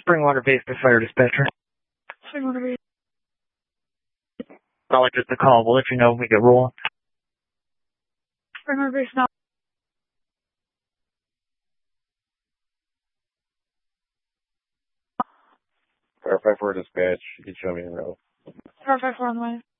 Springwater Base to Fire Dispatcher. Springwater Base. Not just a call. We'll let you know when we get rolling. Springwater Base now. Verify for dispatch. You can show me the road. Verify for on the way.